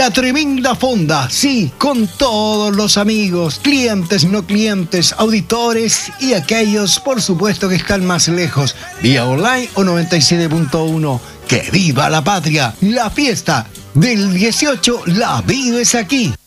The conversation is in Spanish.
una tremenda fonda, sí, con todos los amigos, clientes, no clientes, auditores y aquellos, por supuesto, que están más lejos, vía online o 97.1. ¡Que viva la patria! La fiesta del 18 la vives aquí.